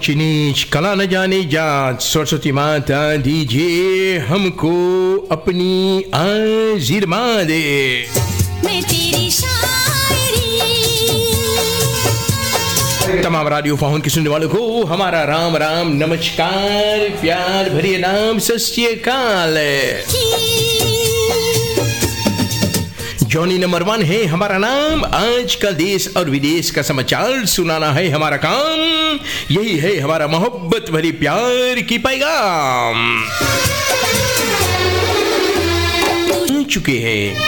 चिनीच कला न जाने जात, सरस्वती माता दीजिए हमको अपनी आशीर्वाद दे। मैं तेरी शायरी। तमाम रेडियो फोन के सुनने वालों को हमारा राम राम, नमस्कार, प्यार भरे नाम, सत श्री अकाल। जॉनी नंबर 1 है हमारा नाम। आज का देश और विदेश का समाचार सुनाना है हमारा काम। यही है हमारा मोहब्बत भरी प्यार की पैगाम। चुके हैं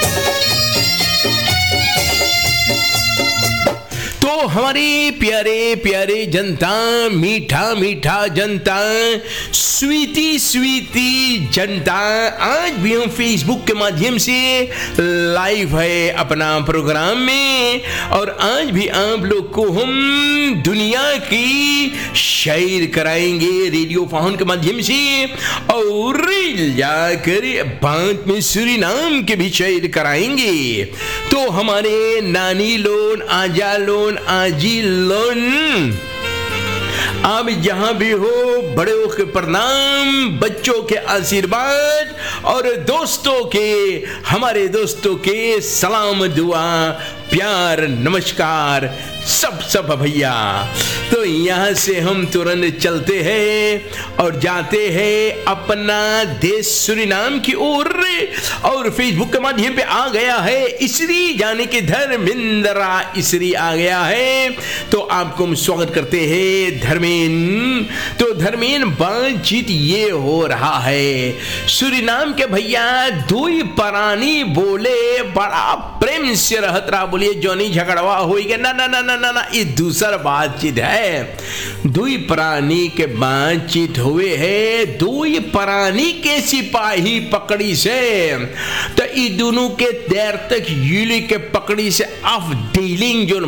तो हमारे प्यारे प्यारे जनता, मीठा मीठा जनता, स्वीटी स्वीटी जनता, आज भी हम फेसबुक के माध्यम से लाइव है अपना प्रोग्राम में। और आज भी आप लोग को हम दुनिया की शायर कराएंगे रेडियो फोन के माध्यम से, और जाकर बाद में सूरीनाम के भी शायर कराएंगे। तो हमारे नानी लोन, आजा लोन, आजी लोन, आप जहां भी हो, बड़ों के प्रणाम, बच्चों के आशीर्वाद, और दोस्तों के, हमारे दोस्तों के सलाम, दुआ, प्यार, नमस्कार, सब भैया। तो यहां से हम तुरंत चलते हैं और जाते हैं अपना देश सूरीनाम की ओर। और फेसबुक के माध्यम पे आ गया है इसरी, जाने के धर्मेंद्रा इसरी आ गया है। तो आपको हम स्वागत करते हैं धर्मेंद्र। तो धर्मेंद्र, बातचीत ये हो रहा है, सूरीनाम के भैया दुई प्राणी बोले, बड़ा प्रेम से रहत रहा, बोलिए जॉनी झगड़वा होइगे ना ना ना ना ना ना, ये दूसरा बातचीत है। दुई प्राणी के बातचीत हुए है, दुई प्राणी के सिपाही पकड़ी से। तो ये दोनों के देर तक यूली के पकड़ी से ऑफ डीलिंग जो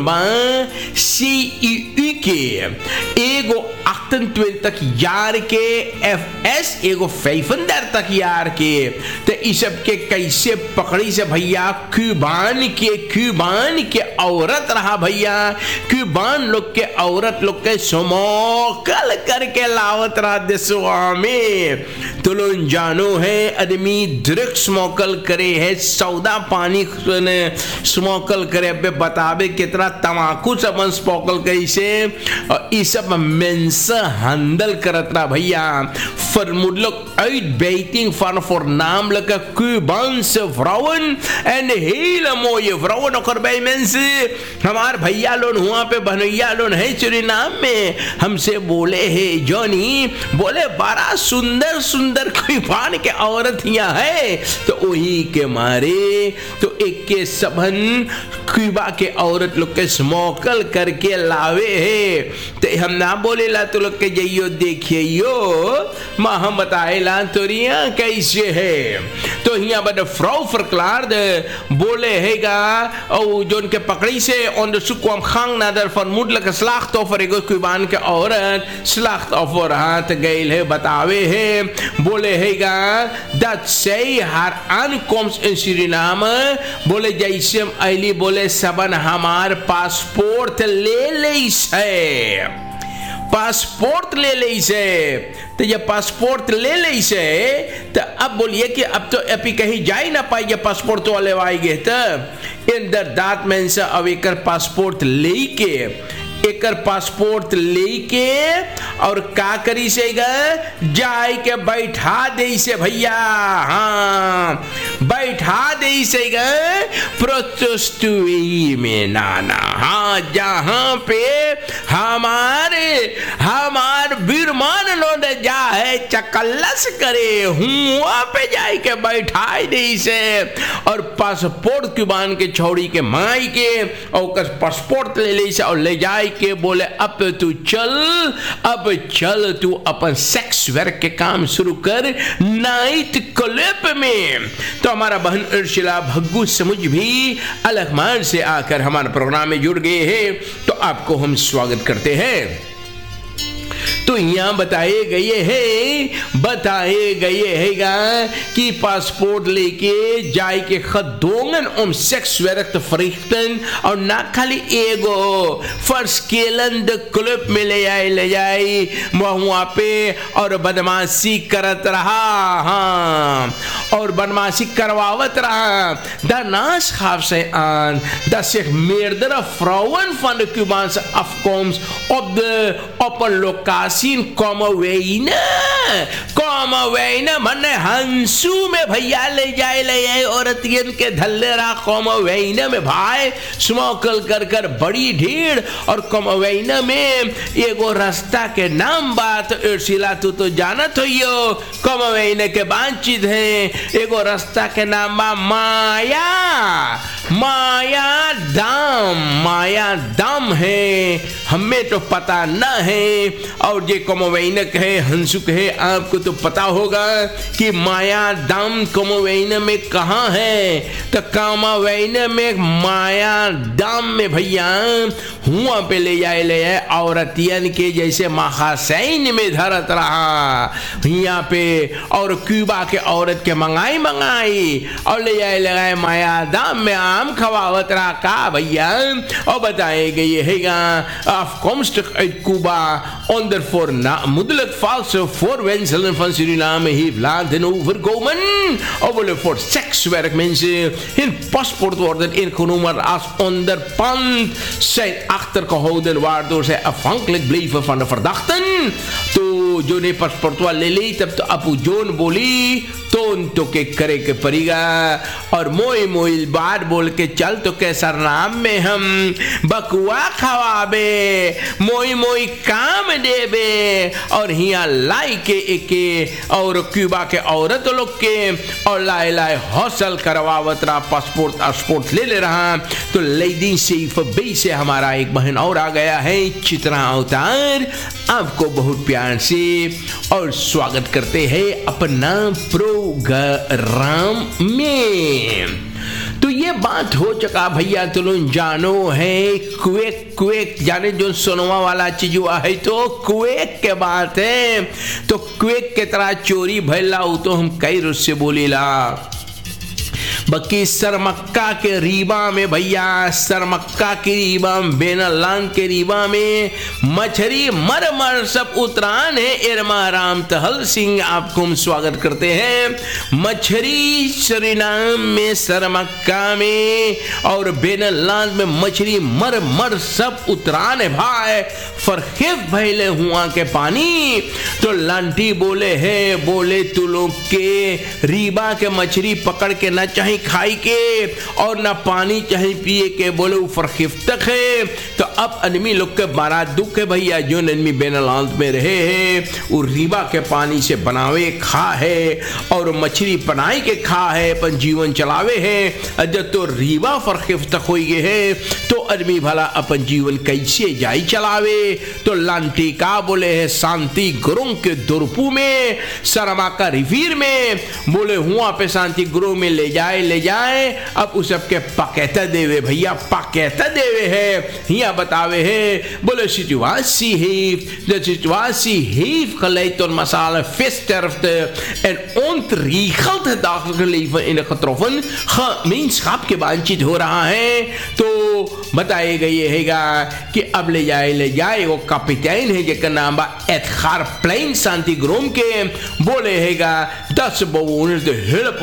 CEE के एगो अक्तन तक यार के FS एगो फैफन देर तक यार के। तो इस सब के कैसे पकड़ी से भैया, क्यूबान के औरत रहा भैया, क्यूबान लोग के औरत लोग के समोकल करके लावत रहा देशवा में। तो लोग जानो है आदमी दृक्ष स्मोकल करे है, सौदा पानी स्मोकल करे पे बतावे कितना तमाकू सबन स्मोकल करी से। और इस सब मेंसा हैंडल करत रहा भैया। Vermutlich uitbuiting van voornamelijke Cubaanse vrouwen en hele mooie vrouwen ook erbij mensen। हमार भैया लोन हुआ पे भनैया लोन है सूरीनाम में, हमसे बोले है जॉनी, बोले बड़ा सुंदर सुंदर क्यूबान के औरत यहाँ है। तो वही के मारे तो एक के सबन क्यूबा के औरत लोग के स्मोकल करके लावे है। तो हम ना बोले ला तो लोग के जइयो देखिए यो माँ, हम बताए ला तोरिया कैसे है। तो यहाँ बड़े फ्राउ verklaard बोले हैगा, और जो उनके पकड़ी से onderzoek kwam gang naar de vermoedelijke slachtoffer, एक क्यूबान के औरत slachtoffer हाथ गईल है, बतावे है, बोले हैगा dat zij haar aankomst in Suriname, बोले जैसे हम अली, बोले सबन हमार पासपोर्ट ले ले से, पासपोर्ट ले ले से। तो ये पासपोर्ट ले ले से, तो अब बोलिए कि अब तो अभी कहीं जा ही ना पाएंगे पासपोर्ट वाले आएंगे। तो इंदरदात में से अब एक पासपोर्ट लेके, एकर पासपोर्ट लेके और का करी से जाए के बैठा दे से भैया, हाँ बैठा दे से प्रोस्टिट्यूट में नाना, हाँ जहाँ पे हमार बीरमान लोग जा है चकल्लस करे, हुआ पे जाए के बैठा दे से। और पासपोर्ट क्यूबान के छौड़ी के माई के और पासपोर्ट ले ले से और ले जाए के बोले अब तू चल, अब चल तू अपन सेक्स वर्क के काम शुरू कर नाइट क्लब में। तो हमारा बहन अर्शिला भग्गू समुझ भी अलखमार से आकर हमारे प्रोग्राम में जुड़ गए हैं, तो आपको हम स्वागत करते हैं। तो यहाँ बताए गए हैगा कि पासपोर्ट लेके जाए के खदोंगन सेक्स werk verrichten और ना खाली एगो फर्स्केलन द क्लब में ले जाए वहाँ पे और बदमाशी करत रहा। हाँ, और बदमाशी करवावत रहा। Daarnaast gaf zij aan dat zich meerdere vrouwen van de Cubaanse afkomst op een locatie in komen wijnen मने हंसू में भैया ले जाए औरतियन के धल्ले रहा कोमवैना में भाई स्मोकल कर बड़ी भीड़ और कोमवैना में एगो रास्ता के नाम बात उर्सिला तो जानत होइयो कोमवैना के बांचित है एगो रास्ता के नाम बा माया दाम है हमें तो पता न है। और जे कोमवैना कहे हंसुक है आपको तो पता होगा कि माया दाम कोमवैना में कहाँ है। तो कोमवैना में माया दाम में भैया हुआ पे ले जाए औरतियन के जैसे महासैन में धरत रहा यहाँ पे और क्यूबा के औरत के मंगाई और ले जाए माया दाम में आम खवावत रहा का भैया। और बताए गए हैगा afkomstig uit Cuba onder moedelijk valse voorwendselen van Suriname heeft laten overkomen. Of voor sekswerk mensen hun paspoort worden ingenomen als onderpand zijn achtergehouden waardoor zij afhankelijk bleven van de verdachten. तो जो ने passport ले ली तब तो अपू zone बोली तो के करे के पड़ेगा और मोई बात बोल के चल तो के सरनाम में हम बकुआ खवाबे मोई काम देबे और हिया लाई के एके और क्यूबा के औरत लोग के और लाए हौसल करवावत रहा पासपोर्ट ले रहा। तो लेडी सेफ बे से हमारा एक बहन और आ गया है चित्रा अवतार आपको बहुत प्यार से और स्वागत करते हैं अपना प्रोग्राम में। तो ये बात हो चुका भैया तुम जानो है क्वेक जाने जो सोनवा वाला चीज हुआ है तो क्वेक के बात है। तो क्वेक के तरह चोरी भैला हो तो हम कई रुस से बोलेला बल्कि सरमक्का के रीबा में भैया सरमक्का के रीबा बेनलांग के रीबा में मछरी मर सब उतरान है। इरमा राम तहल सिंह आपको हम स्वागत करते हैं। मछरी सुरीनाम में सरमक्का में और बेनलांग में मछरी मर सब उतरान है भाई फरखिफ भैले हुआ के पानी। तो लांटी बोले तू लोग के रीबा के मछली पकड़ के ना चाहे खाई के और ना पानी चाहे पिए के बोले ऊपर खिफ्तक है। तो अब आदमी लोग के बड़ा दुख है भैया जो आदमी बेनलांत में रहे हैं वो रीबा के पानी से बनावे खा है और मछली बनाई के खा है अपन जीवन चलावे है। जब तो रीबा फर खिफ्तक हो गए है तो आदमी भला अपन जीवन कैसे जाई चलावे। तो लांटी का बोले है शांति गुरुंग के दुरपू में सरमा का रिवीर में बोले हुआ पे शांति गुरु में ले जाए अब उस सबके पकेता देवे भैया पकेता देवे है यहाँ बतावे है बोले situatie heeft de situatie heeft geleid tot massale vissterfte en ontregelt het dagelijks leven in de getroffen gemeenschap के बातचीत हो रहा है। तो बताए गए हैगा कि अब ले जाए वो कपितान है जिसका नाम बा एडगार प्लेन शांति ग्रोम के बोले हैगा 10 bewoners de hulp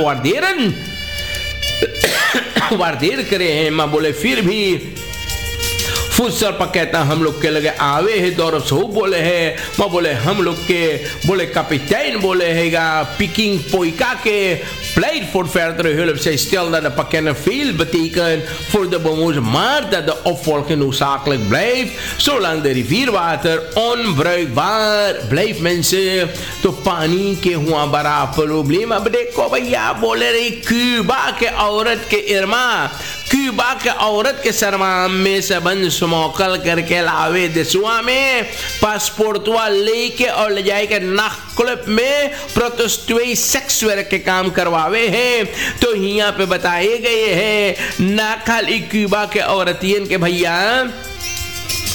वारदेर करे हैं। माँ बोले फिर भी फुसर पर कहता हम लोग के लगे आवे है दौर सो बोले है। माँ बोले हम लोग के बोले कपितान बोले हैगा पिकिंग पोइका के pleit voor verdere hulp. Zij stelt dat de pakketten veel betekenen voor de bewoners, maar dat de opvolging noodzakelijk blijft. Zolang de rivierwater onbruikbaar blijft mensen तो पानी के हुआ बड़ा प्रॉब्लम। अब देखो भैया बोले रही क्यूबा के औरत के इरमा क्यूबा के औरत के सरमाम में सबन स्मोकल करके लावे देशुआ में पासपोर्ट लेके और ले जाए के नाक क्लब में प्रोटेस्टुए सेक्स वर्क के काम करवावे हैं। तो यहाँ पे बताए गए हैं ना खाली क्यूबा के औरतियन के भैया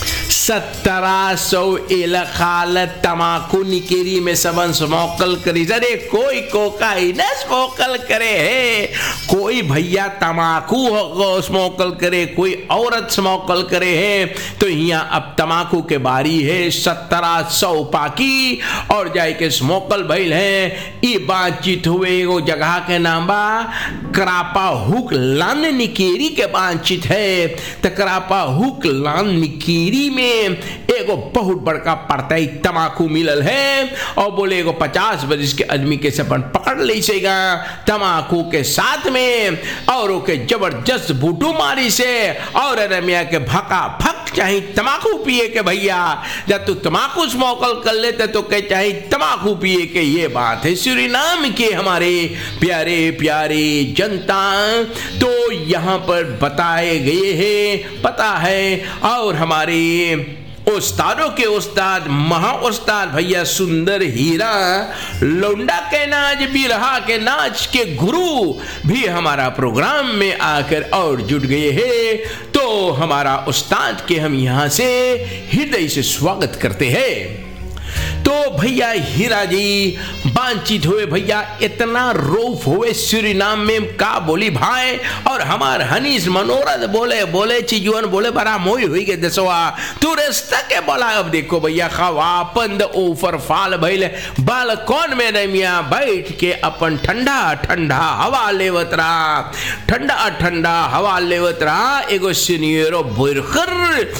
1700 एलखाल तमाकू निकेरी में सबन स्मोकल करी। अरे कोई कोकाइन स्मोकल करे है, कोई भैया तमाकू स्मोकल करे, कोई औरत स्मोकल करे है। तो यहाँ अब तमाकू के बारी है 1700 पाकी और जाए के स्मोकल भइल है। ये बातचीत हुए वो जगह के नाम बा क्रापा हुक लान निकेरी के बातचीत है। तो क्रापा हुक लान निकेरी में एगो बहुत बड़का पड़ताई तमाकू मिलल है और बोले एगो 50 बरिस के आदमी के सपन पकड़ ले सेगा तमाकू के साथ में और ओके जबरदस्त बूटू मारी से और रमिया के भका भक चाहे तमाकू पिए के भैया। जब तू तमाकू स्मोकल कर लेते तो कह चाहे तमाकू पिए के। ये बात है सूरीनाम के हमारे प्यारे प्यारे जनता। तो यहाँ पर बताए गए हैं पता है और हमारे उस्तादों के उस्ताद महा उस्ताद भैया सुंदर हीरा लौंडा के नाच बिरहा के नाच के गुरु भी हमारा प्रोग्राम में आकर और जुट गए हैं। तो हमारा उस्ताद के हम यहाँ से हृदय से स्वागत करते हैं। तो भैया हीरा जी बातचीत हुए भैया इतना रोफ हुए सूरीनाम में का बोली भाई और हमार हनीस मनोरथ बोले चीजुअन बोले बड़ा मोई हुई के दसवा तू रास्ता के बोला। अब देखो भैया खवापंद ऊपर फाल भइले बालकॉन में रमिया बैठ के अपन ठंडा ठंडा हवा लेवत रहा, ठंडा ठंडा हवा लेवत रहा। एगो सीनियरो बुरखर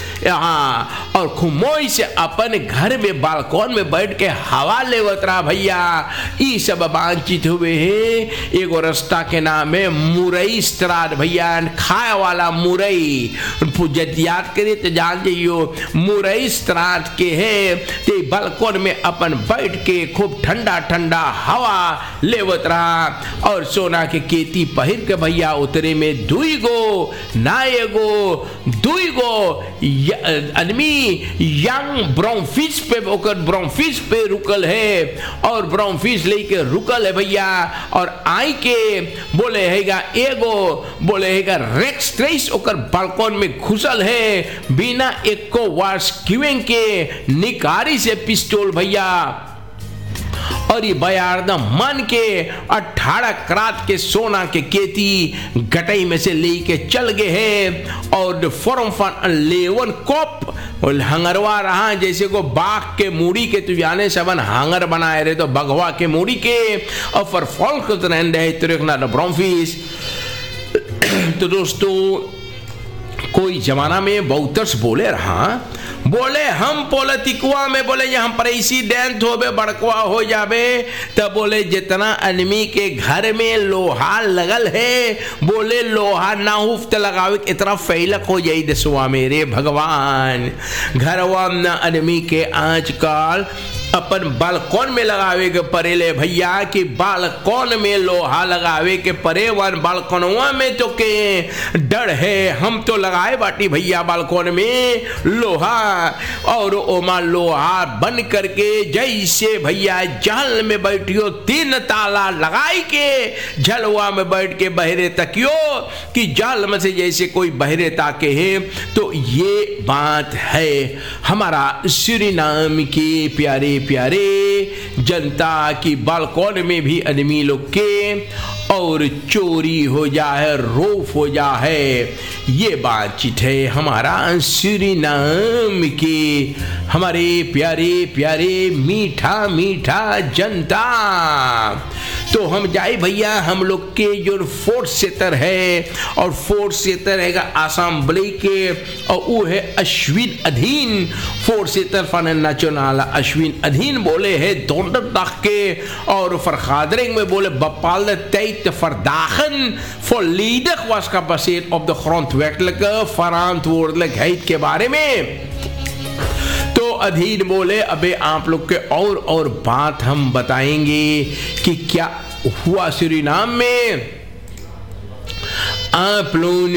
यहाँ और खुमोई से अपन घर में बालकॉन में बैठ के हवा लेवत रहा भैया। ई सब बातचीत हुए है। एगो रास्ता के नाम है मुरई स्त्राद भैया, खाए वाला मुरई याद करे तो जान जाइयो मुरई स्त्राद के है। ते बालकॉन में अपन बैठ के खूब ठंडा ठंडा हवा लेवत रहा और सोना के केती पहिर के भैया उतरे में दुई गो ना एगो दुई गो आदमी यंग ब्राउन फिश पे ओकर ब्राउन फिश पे रुकल है और ब्राउन फिश लेके रुकल है भैया। और आई के बोले हैगा एगो बोले हैगा रेक्स ट्रेस ओकर बालकॉन में घुसल है बिना एको वार्स क्यूएं के निकारी से पिस्तौल भैया। और ये बयारदा मन के 18 करात के सोना के केती गटई में से लेके चल गए हैं और फॉर्म फन 11 कॉप हंगरवा रहा जैसे को बाघ के मूड़ी के तू जाने सबन हांगर बनाए रहे तो बगवा के मूड़ी के और फर फॉल को तो रहे तुरकना ब्राउन फिश। तो दोस्तों कोई जमाना में बहुतर्स बोले रहा बोले हम पॉलिटिकुआ में बोले यहाँ प्रेसिडेंट होबे बड़कवा हो जाबे तब बोले जितना आदमी के घर में लोहा लगल है बोले लोहा ना हुफ्त लगावे इतना फैलक हो जाई दसवा मेरे भगवान। घरवा ना आदमी के आजकल अपन बालकॉन में लगावे के परेले भैया कि बालकॉन में लोहा लगावे के परे वन बालकॉनवा में तो के डर है। हम तो लगाए बाटी भैया बालकॉन में लोहा और ओमा लोहा बन करके जैसे भैया जल में बैठियो 3 ताला लगाई के झलवा में बैठ के बहरे तकियो कि जल में से जैसे कोई बहरे ताके है। तो ये बात है हमारा सूरीनाम की प्यारे प्यारे जनता की बालकॉन में भी आदमी लोग के और चोरी हो जाए रोफ हो जाए। ये बातचीत है हमारा सूरीनाम की हमारे प्यारे प्यारे मीठा मीठा जनता। तो हम जाए भैया हम लोग के जो 4th क्षेत्र है और 4th क्षेत्र है असेंबली के और वो है अश्विन अधीन 4th क्षेत्र फन चुनाला अश्विन अधीन बोले है दोंडर तक के और फरखादरिंग में बोले बपाल तैत फरदाखन फॉर लीडर वास का बसेट ऑफ द फ्रंट वेटलक फरांत वोर्डलक हैत के बारे में। तो अधीन बोले अबे आप लोग के और बात हम बताएंगे कि क्या हुआ सूरीनाम में। आप लोग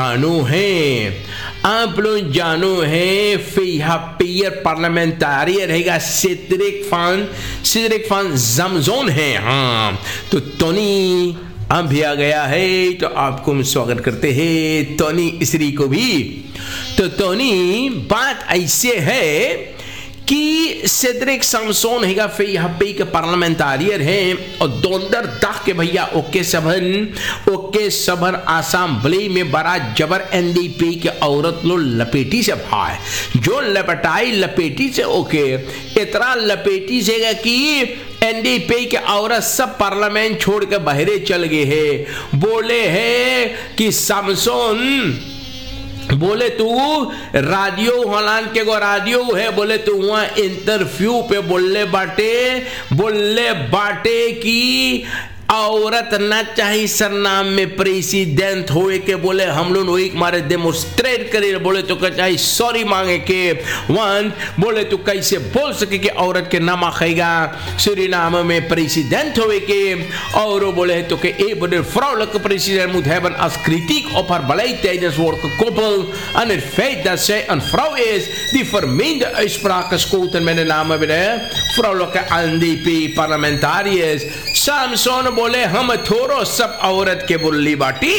जानो है फिहा पेयर पार्लियामेंटारियर रहेगा सिद्रिक फान जमजोन है। हाँ तो टोनी अब भी आ गया है तो आपको हम स्वागत करते हैं टोनी इसरी को भी। तो तोनी बात ऐसे है कि सेड्रिक सामसोन हैगा फे यहाँ पे के पार्लियामेंटारियर हैं और दोंदर दाख के भैया ओके सबन असेंबली में बड़ा जबर एनडीपी के औरत लो लपेटी से भाई जो लपेटी से ओके इतना लपेटी से कि एनडीपी के औरत सब पार्लियामेंट छोड़ के बहरे चल गए हैं। बोले है कि सामसोन बोले तू रेडियो हलान के गो रेडियो है बोले तू वहां इंटरव्यू पे बोले बाटे कि औरत ना चाहिए सरनाम में प्रेसिडेंट होए के बोले हम लोग वही मारे डेमोस्ट्रेट करे बोले तो चाहिए सॉरी मांगे के वन बोले तो कैसे बोल सके कि औरत के नाम आखेगा सूरीनाम में प्रेसिडेंट होए के और बोले तो के ए बोले Frau president moet hebben als kritiek op haar beleid tijdens wordt gekoppeld aan het feit dat zij een vrouw is die vermeende uitspraken schoten met de naam vrouwelijke NDP parlementariërs. Samsung बोले हम थोरो सब औरत के बुल्ली बाटी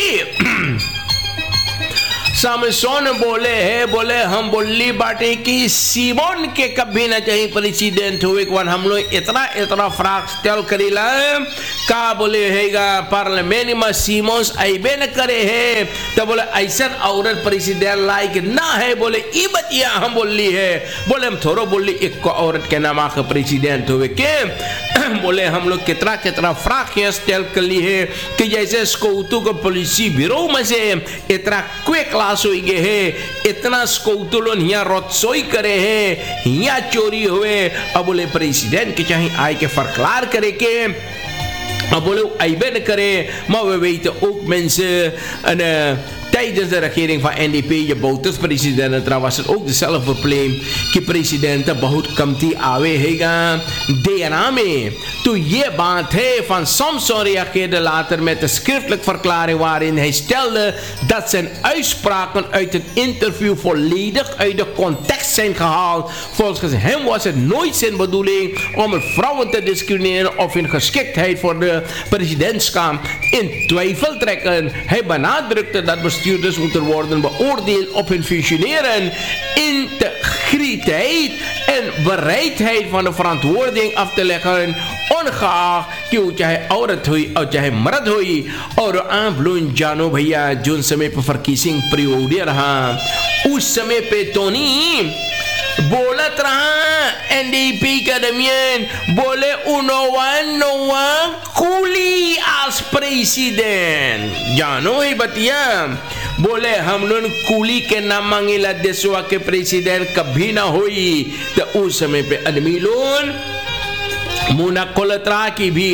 Samsung बोले हम बुल्ली बाटी की Simone के कभी ना चाहिए प्रेसिडेंट हुए हम लोग इतना फ्राक स्टेल करीला का बोले हैगा पार्लियामेंट में सीमोन्स आइबे न करे है तो बोले ऐसा औरत प्रेसिडेंट लायक ना है बोले ई बतिया हम बोली है बोले हम थोरो बोली एक को औरत के नाम आके प्रेसिडेंट हुए के बोले हम लोग कितना फ्राक हेयर स्टाइल कर ली है कि जैसे स्कूतू को पुलिसी ब्यूरो में से इतना क्विक क्लास हो गए है इतना स्कूतू लोग यहाँ रोतसोई करे हैं यहाँ चोरी हुए अब बोले प्रेसिडेंट के चाहे आए के फरकलार करे के अब बोले आइबे न करे maar we weten ook mensen tijdens de regering van NDP je bouters president trouwens was het ook dezelfde probleem कि president बहुत कमती आवे हैगा DNA में तो ये बात है van Samson reageerde later met een schriftelijke verklaring waarin hij stelde dat zijn uitspraken uit het interview volledig uit de context zijn gehaald. Volgens hem was het nooit zijn bedoeling om vrouwen te discrimineren of hun geschiktheid voor de presidentschap in twijfel trekken. Hij benadrukte dat bestuurders moeten worden beoordeeld op hun functioneren, integriteit en bereidheid van de verantwoording af te leggen, ongeacht कि वो चाहे औरत हुई और चाहे मर्द हुई और आप लोग जानो भैया जो समय पर फरकीसिंग प्रियोडिया रहा उस समय पे तो नहीं बोलत रहा एनडीपी के दरमियान बोले उनोवा कूली आज प्रेसिडेंट जानो ही बतिया बोले हम लोग कूली के नाम मांगेला देशवा के प्रेसिडेंट कभी ना हुई तो उस समय पे आदमी लोग मुना कोलत्रा की भी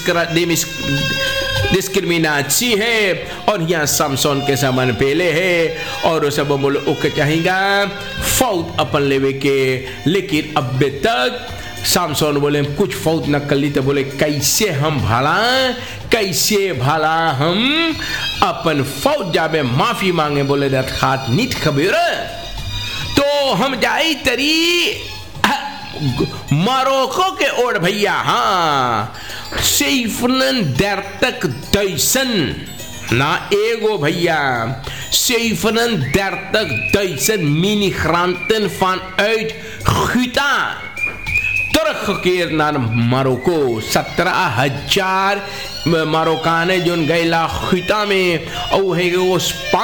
डिस्क्रिमिनाची है और यहाँ सामसोन के सामान पहले है और सब बोले ओके चाहेगा फौत अपन लेवे के लेकिन अब तक सामसोन बोले कुछ फौत न कर ली तो बोले कैसे भला हम अपन फौज जाबे माफी मांगे बोले दत खात नीट खबर तो हम जाई तरी मारोको के ओर भैया हाँ 37.000 ना एगो भैया 37.000 migranten vanuit Ghouta teruggekeerd naar Marokko 17,000 Marokkanen जो गैला Ghouta में और है वो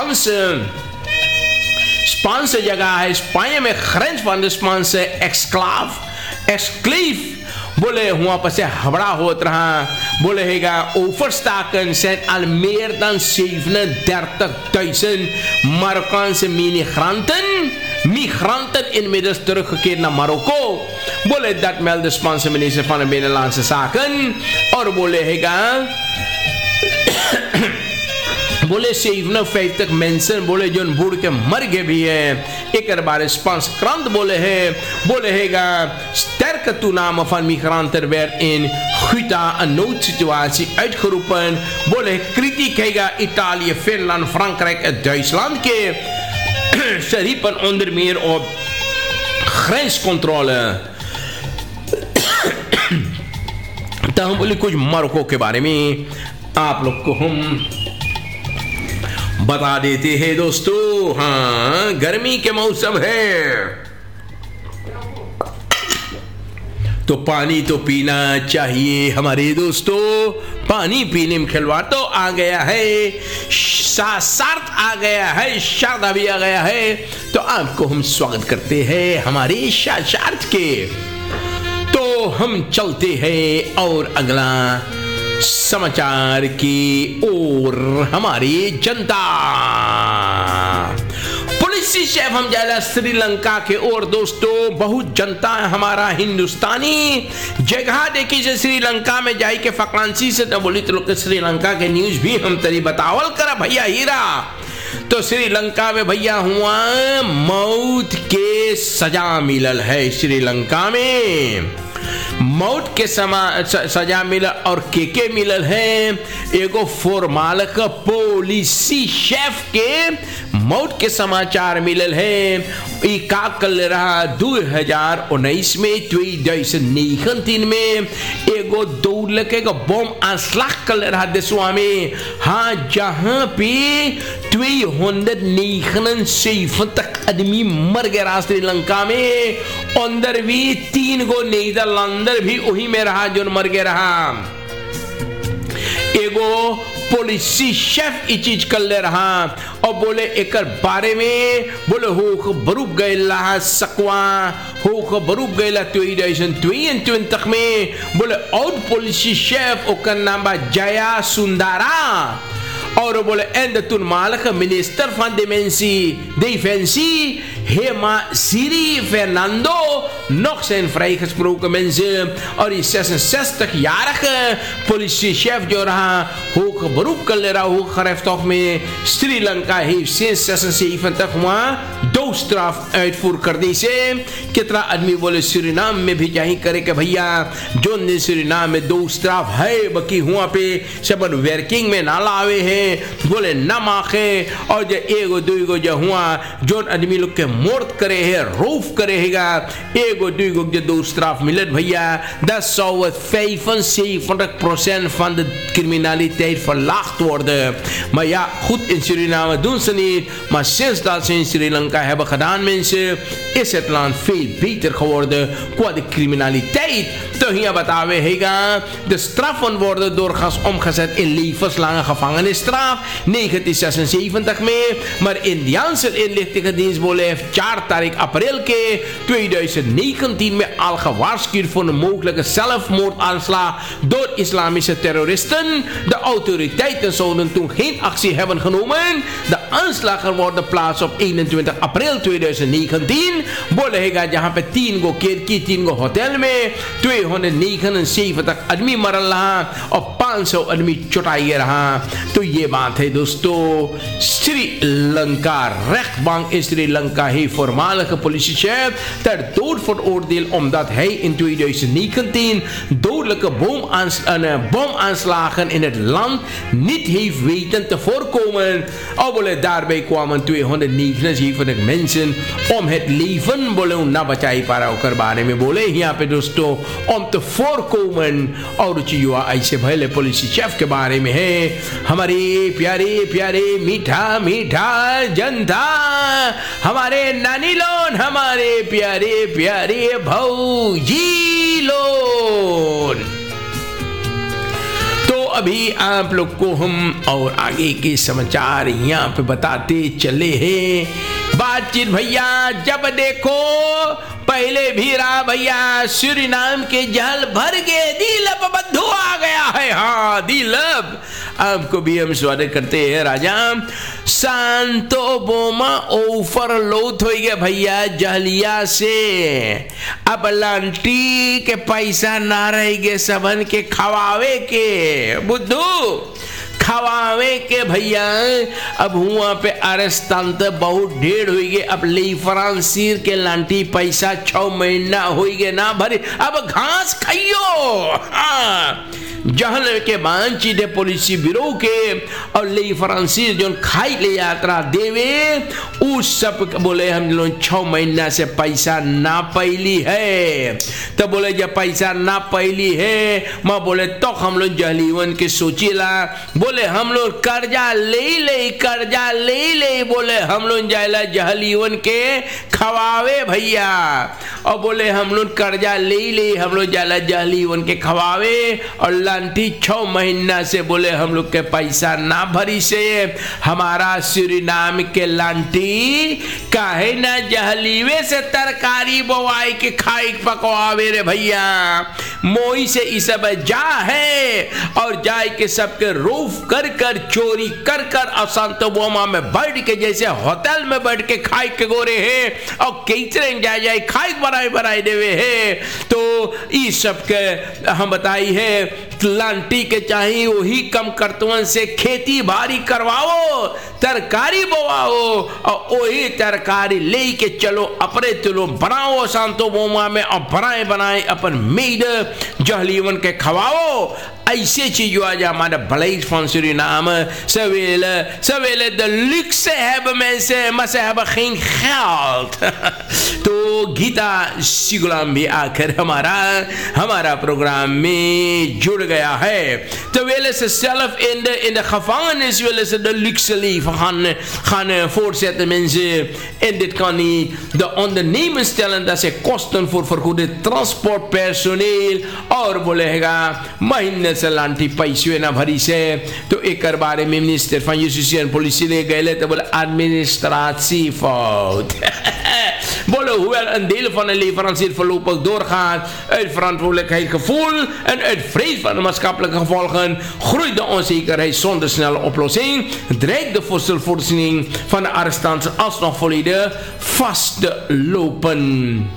Spaanse जगह है स्पेन में ग्रेंस van de Spaanse exclave बोले वहां पर से हबड़ा होत रहा बोले हैगा overstaken zijn al meer dan 37.000 Marokkaanse migranten inmiddels teruggekeerd naar Marokko बोले dat meldde Spaanse minister van de Binnenlandse Zaken और बोले हैगा बोले 57 mensen बोले जो बूढ़ के मर गए भी है एक बार Spaans krant बोले हैगा sterke toename van migranten werd in Ghouta een noodsituatie uitgeroepen बोले kritiek हैगा Italië, Finland, Frankrijk en Duitsland के ze riepen onder meer op grenscontrole तो हम बोले कुछ मारोको के बारे में आप लोग को हम बता देते हैं दोस्तों, हाँ गर्मी के मौसम है तो पानी तो पीना चाहिए हमारे दोस्तों। पानी पीने में खिलवाड़ तो आ गया है, सार्थ आ गया है, शारदा भी आ गया है, तो आपको हम स्वागत करते हैं हमारे सार्थ के। तो हम चलते हैं और अगला समाचार की ओर। हमारी जनता पुलिस चीफ हम जाएगा श्रीलंका के ओर दोस्तों। बहुत जनता हमारा हिंदुस्तानी जगह देखी से श्रीलंका में जाई के फ्रांसी से तो बोली तो लोग श्रीलंका के न्यूज भी हम तरी बतावल करा भैया हीरा। तो श्रीलंका में भैया हुआ मौत के सजा मिलल है। श्रीलंका में मौत के सजा मिलल और के मिलल है। एगो फॉर्माल का पुलिसी शेफ के मौत के समाचार मिलल है। ई का कल रहा 2019 में 2019 में एगो दौड़ के बम आंसलाक कल रहा देशवा में। हाँ जहां पे 209 तक आदमी मर गया श्रीलंका में। अंदर भी 3 गो नीदरलैंडर भी वही में रहा जो मर गया रहा। एगो पुलिसी शेफ ई चीज कर ले रहा और बोले एक बारे में बोले हो बरूब गए सकवा हो बरूब गए 2022 तक में बोले और पुलिसी शेफ ओकर नाम बा जया सुंदरा और बोले एंड तुन मालक मिनिस्टर डिफेंसी हेमा सीरी Fernando nog zijn vrijgesproken mensen और इस 66-jarig politie chef जो रहा hoog beroep कर ले रहा hoog gerechtshof में श्रीलंका heeft sinds 76 वहाँ doodstraf uitvoer कर दी से। कितना आदमी बोले सूरीनाम में भी जाही करे कि भैया जो ने सूरीनाम में doodstraf है बाकी हुआ पे सब वर्किंग में ना लावे हैं बोले ना माखे और जो एगो दुगो जो हुआ जो आदमी लोग के मोर्ट करे है रूफ करे हैगा एगो दुगो जो doodstraf मिलत भैया 75% van de criminaliteit verlaagd worden. Maar ja, goed in Suriname doen ze niet. Maar sinds dat ze in Sri Lanka hebben gedaan mensen, is het land veel beter geworden qua de criminaliteit. Toch hier बतावे हैगा de straffen worden doorgaans omgezet in levenslange gevangenisstraf 1976 में। maar Indiaanse inlichtingendienst बोले 4 तारीख अप्रैल के 2019 में al gewaarschuwd voor een mogelijke zelfmoordaanslag door islamische terroristen. De autoriteiten zouden toen geen actie hebben genomen. De aanslagen worden plaats op 21 april 2019 बोले हैगा जहां पे 3 गो केरकी 3 गो hotel में 279 आदमी मरल रहा और 500 आदमी चुटाई रहा। तो ये बात है दोस्तों Sri Lanka rechtbank in Sri Lanka heeft voormalige politiechef ter dood veroordeeld omdat hij in 2019 dodelijke bomaanslagen in het land niet heeft weten te voorkomen. Al daarbij kwamen 279 mensen om het leven बोले ना बचाई पा रहा होकर बारे में बोले यहाँ पे दोस्तों om te voorkomen और युवा ऐसे भले पुलिस शेफ के बारे में है। हमारे प्यारे प्यारे मीठा मीठा जनता हमारे नानी लोन हमारे प्यारे प्यारे भौजी लोन। तो अभी आप लोग को हम और आगे के समाचार यहाँ पे बताते चले हैं। बातचीत भैया जब देखो पहले भी रहा भैया सूरीनाम के जहल भर गए दिलब बंधु आ गया है। हाँ दिलब आपको भी हम स्वागत करते हैं राजा। सांतो बोमा ओवरलोड हो गया भैया जहलिया से। अब लांटी के पैसा ना रह गए सबन के खवावे के बुद्धू खवावे के भैया। अब हुआ पे अरस्तांत बहुत ढेर हुई गए। अब ले फ्रांसीर के लांटी पैसा 6 महीना हुई गए ना भरे। अब घास खाइयो। हाँ जहल के बांची दे पुलिस बिरो के और ले फ्रांसिस जो खाई ले यात्रा देवे उस सब बोले हम लोग 6 महीना से पैसा ना पैली है। तो बोले जब पैसा ना पैली है माँ बोले तो हम लोग जहलीवन के सोचीला बोले हम लोग कर्जा ले बोले हम लोग जायला जहलीवन के खवावे भैया और बोले हम लोग कर्जा ले हम लोग जाला जहलीवन के खवावे और लांटी 6 महीना से बोले हम लोग के पैसा ना भरी से हमारा सूरीनाम के लांटी काहे ना जहलीवे से तरकारी बोवाई के खाई पकवावे रे भैया मोई से इस सब जा है और जाए के सबके रूफ कर कर चोरी कर कर अशांत बोमा में बैठ के जैसे होटल में बैठ के खाई के गोरे है और कैसे जाए खाई बनाए देवे है। तो इस सब के हम बताई है लांटी के चाहिए वही कम करतवन से खेती बाड़ी करवाओ तरकारी बोवाओ और वही तरकारी ले के चलो अपने तुलो बनाओ शांतो बोमा में और बनाए अपन मेड जहलीवन के खवाओ ऐसे चीज आज हमारा बड़े फंसुरी नाम सवेले द लिक्स हैब में से मसहब खीन ख्याल तो गीता सिगुलाम भी आकर हमारा प्रोग्राम में जुड़ गया है। तो वेले से self in the gevangenis willen ze de luxe leven gaan voortzetten. Mensen in dit kan niet. De ondernemers stellen dat ze kosten voor vergoede transportpersoneel और बोलेगा महीने से लांटी पैसे ना भरी से। तो एक बारे में मिनिस्टर van Justus पुलिस ले गए तो बोले administratie fout बोले hoewel een deel van de leverancier voorlopig doorgaat uit verantwoordelijkheidsgevoel en uit vrees van de maatschappelijke gevolgen groeit de onzekerheid zonder snelle oplossing dreigt de voedselvoorziening van de arrestanten alsnog volledig vast te lopen।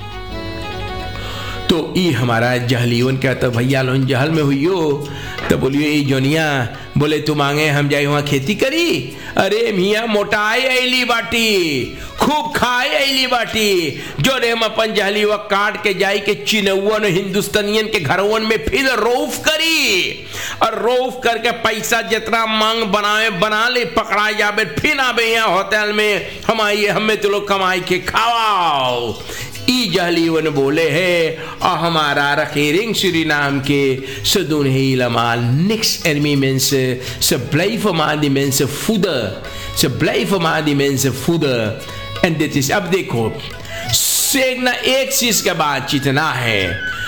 तो ये हमारा जहलीवन क्या तो भैया loan जहल में हुई हो तो बोलिए ये जोनिया बोले तू मांगे हम जाए वहाँ खेती करी अरे मियाँ मोटाई ऐली बाटी खूब खाए ऐली बाटी जो रे हम अपन जहलीवा काट के जाई के चिनवन हिंदुस्तानियन के घरवन में फिर रोफ करी और रोफ करके पैसा जितना मांग बना ले पकड़ा जाबे फिर आबे यहाँ होटल में हमें तो लोग कमाई के खाओ। ई जहलीवन बोले है और हमारा रखेरिंग सूरीनाम के सदून helemaal niks ermee mensen ze blijven maar die mensen voeden ze blijven maar die mensen voeden en dit is अब देखो सेगना एक चीज के बाद जितना है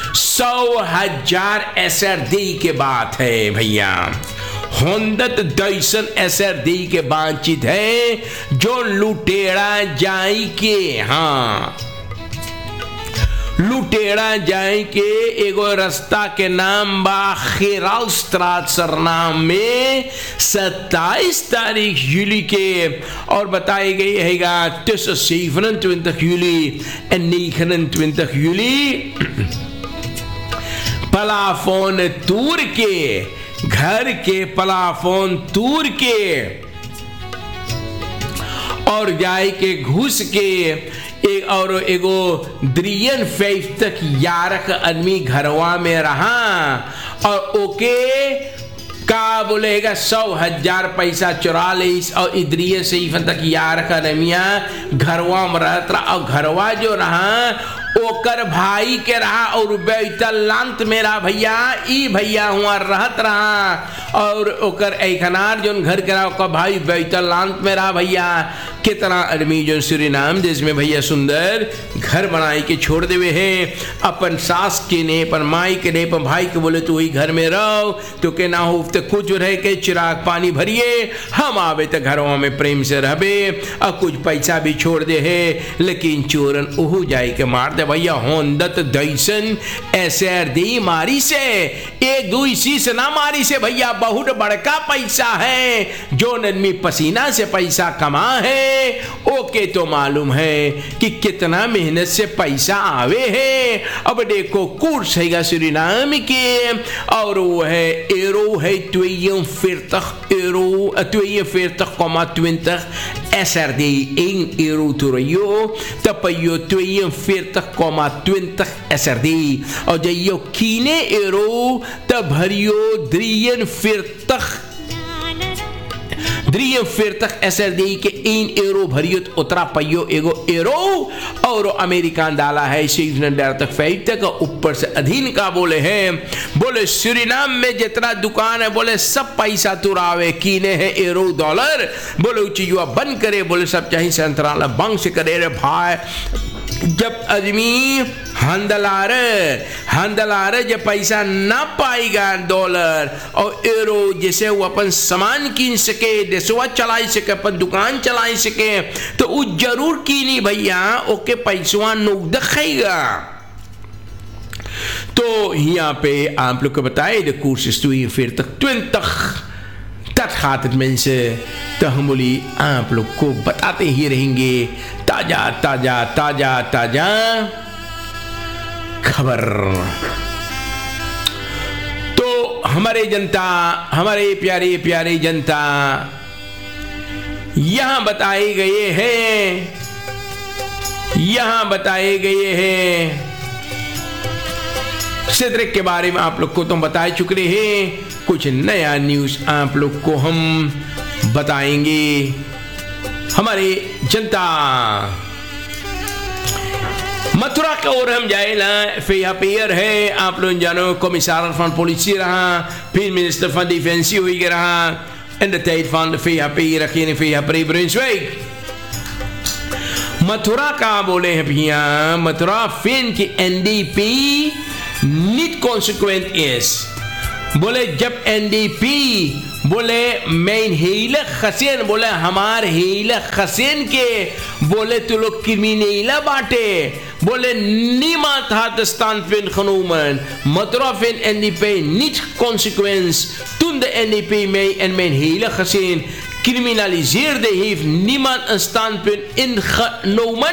100,000 SRD के बात है भैया 100,000 SRD के बातचीत है जो लुटेरा जाई के हाँ लुटेरा जाए के एगो रास्ता के नाम बा खिरालस्त्रात सरनाम में 27 तारीख जूली के और बताई गई हैगा tussen 27 juli en 29 juli प्लाफोन तूर के घर के प्लाफोन तूर के और जाए के घुस के एक और एगो 53 यारक आदमी घरवा में रहा और ओके का बोलेगा 100,000 पैसा चुरा ले और इधरिये से तक यारक आदमिया घरवा में रहता और घरवा जो रहा ओकर भाई के रहा और बैतल लांत मेरा भैया ई भैया हुआ रहत रहा और ओकर ऐखनार जोन घर के रहा ओकर भाई बैतल लांत मेरा भैया कितना आदमी जो सूरीनाम देश में भैया सुंदर घर बनाई के छोड़ देवे हैं अपन सास के ने अपन माई के ने अपन भाई के बोले तू वही घर में रहो तो के ना हो तो कुछ रह के चिराग पानी भरिए हम आवे तो घरों में प्रेम से रहबे और कुछ पैसा भी छोड़ दे है लेकिन चोरन ओहू जाए के मार दे भैया होंदत दैसन SRD मारी से एक दो इसी से ना मारी से भैया बहुत बड़का पैसा है जो आदमी पसीना से पैसा कमा है ओके तो मालूम है कि कितना मेहनत से पैसा आवे है। अब देखो कोर्स है सूरीनाम के और वो है euro है 42 euro 42,20 SRD 1 euro toerio, dan ben je 42,20 SRD. Als je kine euro, dan ben je 43 SRD के 1 euro भरियत उतरा पयो एगो euro और अमेरिकन डाला है 37.50 का ऊपर से अधीन का बोले हैं। बोले सूरीनाम में जितना दुकान है बोले सब पैसा तुरावे कीने है euro डॉलर। बोले चीजुआ बंद करे बोले सब चाहिए सेंट्रल बैंक से करे रे भाई। जब आदमी हंदलार जब पैसा ना पाएगा डॉलर और यूरो जैसे वो अपन सामान कीन सके देशवा चला सके अपन दुकान चला सके तो वो जरूर कीनी भैया ओके पैसा नोक दिखेगा। तो यहाँ पे आप लोग को बताए द कोर्स स्टूडियो फिर तक 20 dat gaat het mensen te Hamli आप लोग को बताते ही रहेंगे ताजा ताजा ताजा ताजा खबर। तो हमारे जनता हमारे प्यारे प्यारे जनता यहां बताए गए हैं सिद्रिक के बारे में आप लोग को तो बता चुके हैं। कुछ नया न्यूज आप लोग को हम बताएंगे। हमारे जनता मथुरा की ओर हम जाए ना फेया पेयर है आप लोग जानो कमिश्नर van politie रहा फिर मिनिस्टर van डिफेंसी हुई रहा in de tijd van de VHP regering in VHP Brunswijk। Mathura का बोले हैं भैया मथुरा फिन की NDP niet consequent is। बोले जब NDP बोले mijn hele gezin बोले हमार hele gezin के बोले तो लोग criminele बाटे बोले niemand had de standpunt genomen। Methura vindt NDP niet consequent toen de NDP mij en mijn hele gezin criminaliseerde heeft niemand een standpunt ingenomen।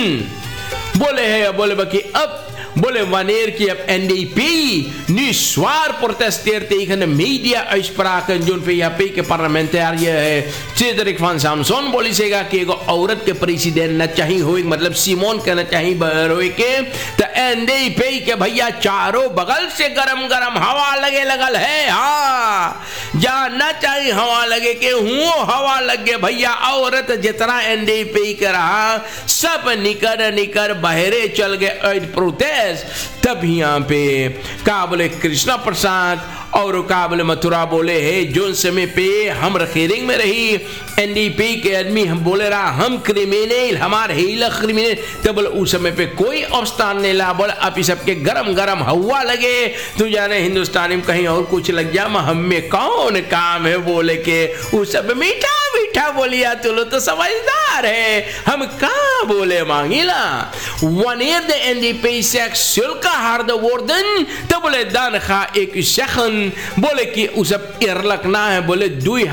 बोले है बोले बाकी अब बोले wanneer je op NDP nu zwaar protesteert tegen de media-uitspraken जो VHP के parlementariër है Cedric van Samson बोलेगा कि एगो औरत के प्रेसिडेंट न चाहिए हो मतलब सिमोन के न चाहिए बहरोए के तो NDP के भैया चारों बगल से गरम गरम हवा लगे लगल है। हाँ जहाँ न चाहिए हवा लगे के हुओ हवा लगे भैया औरत जितना NDP के रहा सब निकर बहरे चल गए प्रोटेस्ट। तब यहाँ पे का बोले कृष्णा प्रसाद और का बोले मथुरा बोले है जो समय पे हम रखेरिंग में रही NDP के आदमी हम बोले रहा हम क्रिमिनल हमारे हीला क्रिमिनल तब बोले उस समय पे कोई अवस्थान नहीं ला बोले अब इस सबके गरम गरम हवा लगे तू जाने हिंदुस्तानी में कहीं और कुछ लग जा हम में कौन काम है बोले के उस सब मीठा मीठा बोलिया चलो तो समझदार है हम कहाँ बोले मांगीला wanneer de NDP zegt zulke harde woorden dan बोले dan ga ik u zeggen बोले कि उस eerlijk ना है बोले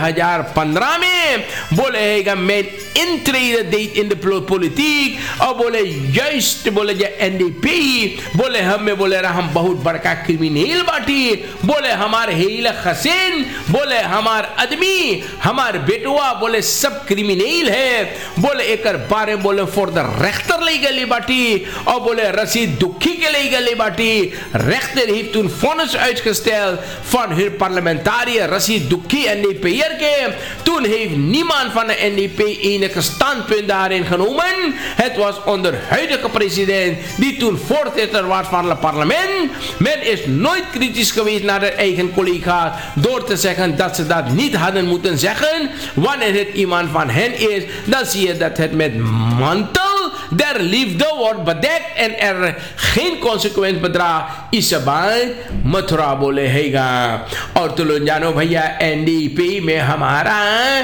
2015 में बोले है mijn intrede deed in de politiek और बोले juist बोले जो NDP बोले हमें बोले रहा हम बहुत बड़का क्रिमिनल बाटी बोले हमारे हीला खसीन बोले हमार आदमी हमार बेटुआ बोले सब क्रिमिनल है बोले एक बारे बोले फॉर द रेchter ले गली बाटी और बोले रसीद दुखी के ले गली बाटी rechter heeft toen vonnis uitgesteld van hun parlementariër Rashid Duki NDP'er ke toen heeft niemand van de NDP enige standpunt daarin genomen. Het was onder huidige president die toen voorzitter was van het parlement. Men is nooit kritisch geweest naar de eigen collega's door te zeggen dat ze dat niet hadden moeten zeggen. Wanneer het iemand van hen is, dan zie je dat het met mantel der liefde wordt bedekt en er geen consequent bedrag is erbij. Mathura बोले हैगा और तो लो जानो भैया NDP में हमारा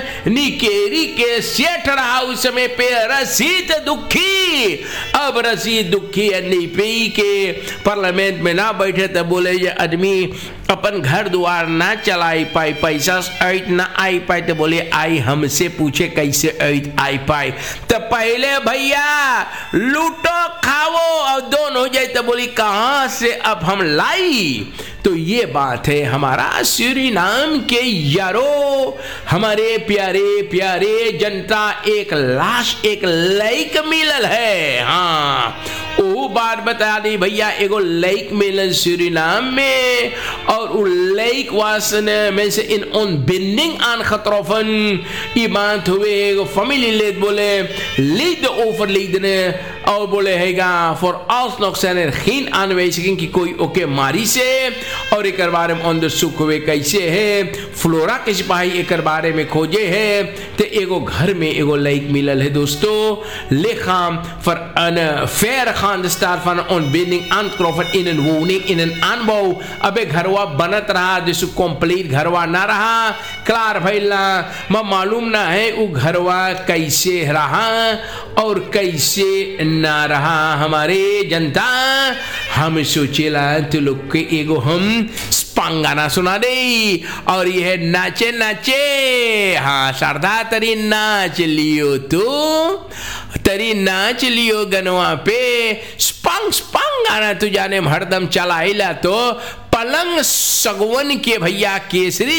निकेरी के सेठ रहा उस समय पे रशीद दुखी। अब रशीद दुखी NDP के पार्लियामेंट में ना बैठे तो बोले ये आदमी अपन घर द्वार ना चलाई पाई पैसा ऐट ना आई पाई तो बोले आई हमसे पूछे कैसे ऐट आई पाई तो पहले भैया लूटो खाओ और दोनों हो जाए तो बोली कहां से अब हम लाई तो ये बात है हमारा सूरीनाम के यारो, हमारे प्यारे प्यारे जनता, एक लाश एक लैक मिलल है। हाँ, वो बात बता दी भैया, एगो लैक मिलल सूरीनाम में, और उ लैक वासन में से इन ऑन बिंडिंग आन खतरोफन ई बात हुए एगो फैमिली लेद बोले लीड ओवर लीड ने, और बोले हैगा फॉर आउस नॉक्सन खीन आनवेसिकिंग की कोई ओके मारी से, और एक बारे में अंदर सुख हुए कैसे है, फ्लोरा के सिपाही एक बारे में खोजे है, ते एगो घर में एगो लैक मिलल है दोस्तों, लेखाम for on fair Khan star fun on building on Crawford in an वूनिंग in an अनबो। अबे घरवा बनत रहा, जैसे कंप्लीट घरवा ना रहा, क्लार भैला म मालूम ना है वो घरवा कैसे रहा और कैसे ना रहा। हमारे जनता, हम सोचेला तो लोग के एगो हम स्पांगाना सुना दे, और यह नाचे नाचे। हाँ शारदा, तरी नाच लियो, तो तरी नाच लियो गनवा पे, स्पांग स्पांग गाना तू जाने हरदम चलाइला, तो पलंग सगवन के भैया केसरी